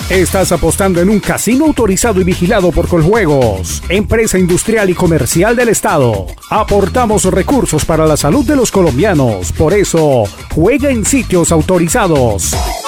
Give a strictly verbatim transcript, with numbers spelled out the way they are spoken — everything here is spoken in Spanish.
Estás apostando en un casino autorizado y vigilado por Coljuegos, empresa industrial y comercial del Estado. Aportamos recursos para la salud de los colombianos. Por eso, juega en sitios autorizados.